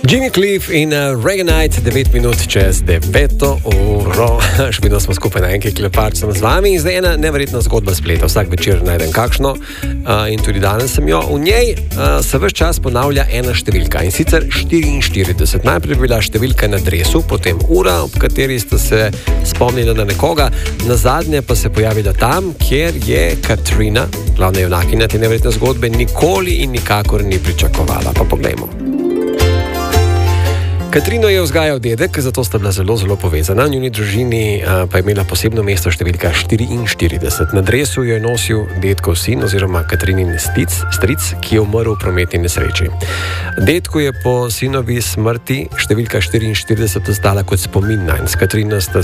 Jimmy Cliff in Reaganite, 9 minut čez 9 uro. Še vedno smo skupaj na enki kleparč, sem z vami. Zdaj ena neverjetna zgodba spleta. Vsak večer najdem kakšno in tudi danes sem jo. V njej se ves čas ponavlja ena številka in sicer 44. Najprej bila številka na dresu, potem ura, ob kateri ste se spomnili na nekoga. Nazadnje pa se pojavila tam, kjer je Katrina, glavna junakinja te neverjetne zgodbe, nikoli in nikakor ni pričakovala. Pa poglejmo. Katrino je vzgajal dedek, zato sta bila zelo, zelo povezana. Njuni družini pa je imela posebno mesto številka 44. Na dresu jo je nosil dedkov sin oziroma Katrinin stric, ki je umrl v prometni nesreči. Dedku je po sinovi smrti številka 44 ostala kot spomin nanj. S Katrino sta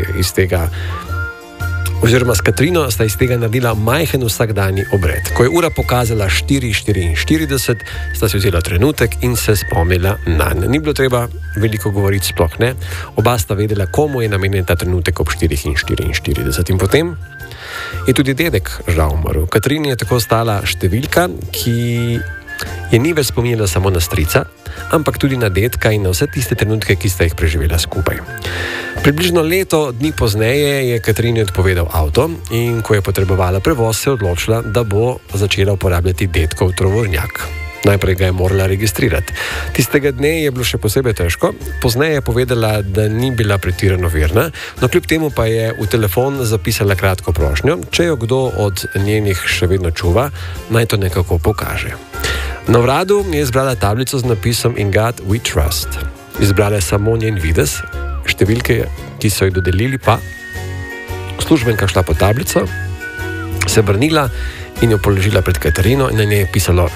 iz tega naredila majhen vsakdanji obred. Ko je ura pokazala 4:44, sta si vzela trenutek in se spomnila nanj. Ni bilo treba veliko govoriti, sploh ne. Oba sta vedela, komu je namenjen ta trenutek ob 4:44. In potem je tudi dedek žal umrl. Katrini je tako ostala številka, ki je ni več spominjala samo na strica, ampak tudi na dedka in na vse tiste trenutke, ki sta jih preživela skupaj. Približno leto dni pozneje je Katrini odpovedal avto in ko je potrebovala prevoz, se je odločila, da bo začela uporabljati dedkov tovornjak. Najprej ga je morala registrirati. Tistega dne je bilo še posebej težko, pozneje je povedala, da ni bila pretirano verna, no kljub temu pa je v telefon zapisala kratko prošnjo, če jo kdo od njenih še vedno čuva, naj to nekako pokaže. Na uradu je izbrala tablico z napisom In God We Trust. Izbrala je samo njen videz, številke, ki so ji dodelili, pa uslužbenka šla po tablico, se vrnila in jo položila pred Katarino in na njej je pisalo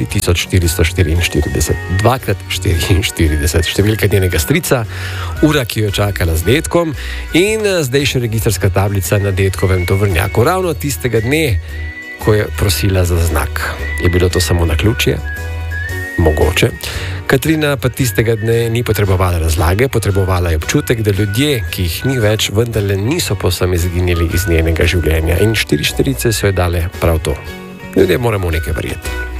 4444, 2x44, številka njenega strica, ura, ki jo čakala z dedkom in zdaj še registrska tablica na dedkovem tovornjaku. Ravno tistega dne, ko je prosila za znak. Je bilo to samo naključje? Mogoče. Katrina pa tistega dne ni potrebovala razlage, potrebovala je občutek, da ljudje, ki jih ni več, vendarle niso povsem izginili iz njenega življenja in 4 štirice so je dale prav to. Ljudje moramo nekaj verjeti.